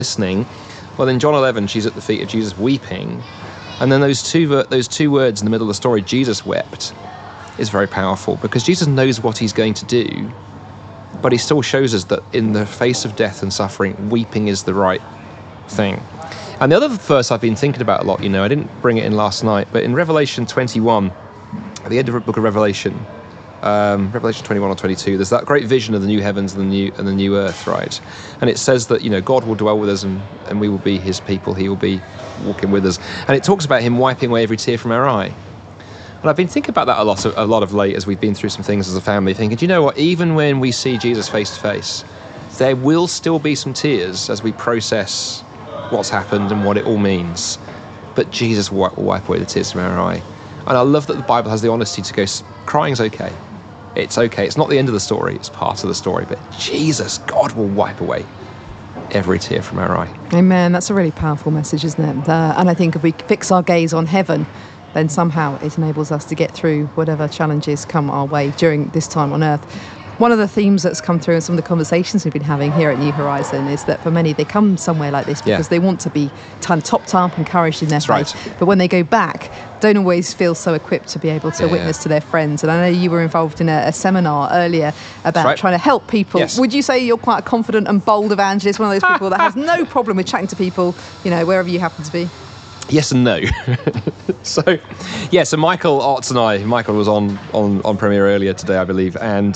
listening. Well, in John 11, she's at the feet of Jesus weeping. And then those two words in the middle of the story, Jesus wept, is very powerful, because Jesus knows what he's going to do, but he still shows us that in the face of death and suffering, weeping is the right thing. And the other verse I've been thinking about a lot, I didn't bring it in last night, but in Revelation 21, at the end of the book of Revelation, Revelation 21 or 22, there's that great vision of the new heavens and the new earth, right? And it says that, God will dwell with us and we will be his people. He will be walking with us. And it talks about him wiping away every tear from our eye. And I've been thinking about that a lot of late as we've been through some things as a family, thinking, do you know what? Even when we see Jesus face to face, there will still be some tears as we process what's happened and what it all means. But Jesus will wipe away the tears from our eye. And I love that the Bible has the honesty to go, crying's okay. It's okay. It's not the end of the story. It's part of the story. But Jesus, God will wipe away every tear from our eye. Amen. That's a really powerful message, isn't it? And I think if we fix our gaze on heaven, then somehow it enables us to get through whatever challenges come our way during this time on earth. One of the themes that's come through in some of the conversations we've been having here at New Horizon is that for many, they come somewhere like this because they want to be topped up, encouraged in their faith. Right. But when they go back, don't always feel so equipped to be able to witness to their friends. And I know you were involved in a seminar earlier about trying to help people. Yes. Would you say you're quite a confident and bold evangelist, one of those people that has no problem with chatting to people, wherever you happen to be? Yes and no. So Michael Otts Michael was on Premier earlier today, I believe, and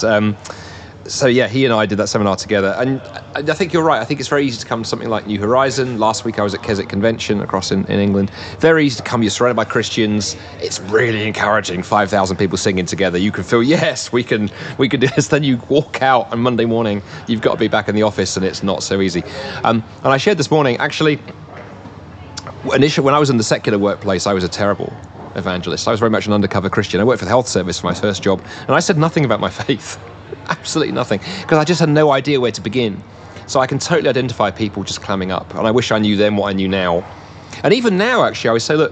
he and I did that seminar together. And I think you're right. I think it's very easy to come to something like New Horizon. Last week I was at Keswick Convention across in England. Very easy to come. You're surrounded by Christians. It's really encouraging. 5,000 people singing together. You can feel, yes, we can do this. Then you walk out on Monday morning. You've got to be back in the office, and it's not so easy. And I shared this morning, actually, initially, when I was in the secular workplace, I was a terrible evangelist. I was very much an undercover Christian. I worked for the health service for my first job, and I said nothing about my faith. Absolutely nothing, because I just had no idea where to begin. So I can totally identify people just clamming up, and I wish I knew then what I knew now. And even now, actually, I would say, look,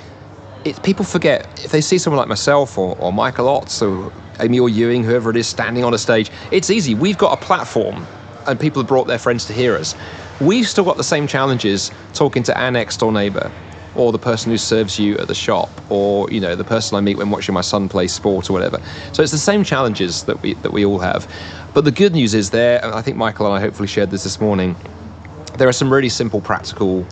people forget, if they see someone like myself or Michael Otts or Amy or Ewing, whoever it is, standing on a stage, it's easy. We've got a platform, and people have brought their friends to hear us. We've still got the same challenges talking to our next door neighbour, or the person who serves you at the shop, or the person I meet when watching my son play sport or whatever. So it's the same challenges that we all have. But the good news is and I think Michael and I hopefully shared this morning, there are some really simple practical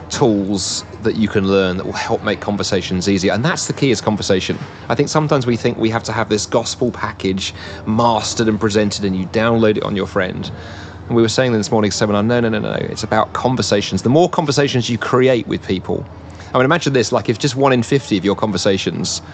tools that you can learn that will help make conversations easier. And that's the key, is conversation. I think sometimes we think we have to have this gospel package mastered and presented, and you download it on your friend. And we were saying in this morning's seminar, no. It's about conversations. The more conversations you create with people, I mean, imagine this, like if just 1 in 50 of your conversations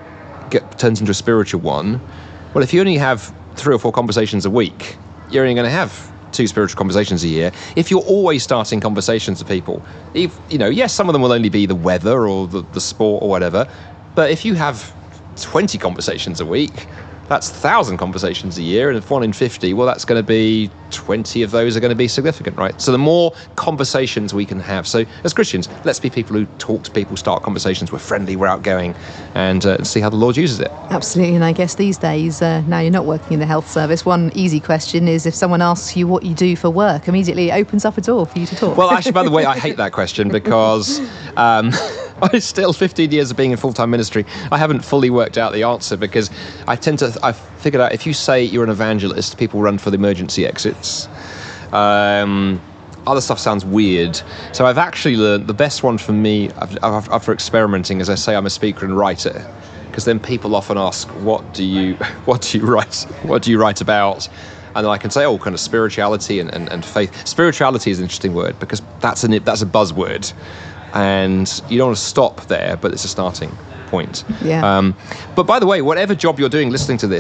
turns into a spiritual one, well, if you only have 3 or 4 conversations a week, you're only going to have 2 spiritual conversations a year. If you're always starting conversations with people, yes, some of them will only be the weather or the sport or whatever, but if you have 20 conversations a week, that's 1,000 conversations a year, and if 1 in 50, well, that's going to be 20 of those are going to be significant, right? So the more conversations we can have. So as Christians, let's be people who talk to people, start conversations, we're friendly, we're outgoing, and see how the Lord uses it. Absolutely, and I guess these days, now you're not working in the health service, one easy question is if someone asks you what you do for work, immediately it opens up a door for you to talk. Well, actually, by the way, I hate that question because I still, 15 years of being in full-time ministry, I haven't fully worked out the answer, because I've figured out if you say you're an evangelist, people run for the emergency exits. Other stuff sounds weird. So I've actually learned the best one for me after experimenting is I say I'm a speaker and writer, because then people often ask, what do you write? What do you write about? And then I can say, kind of spirituality and faith. Spirituality is an interesting word because that's a buzzword. And you don't want to stop there, but it's a starting point. Yeah. But by the way, whatever job you're doing listening to this,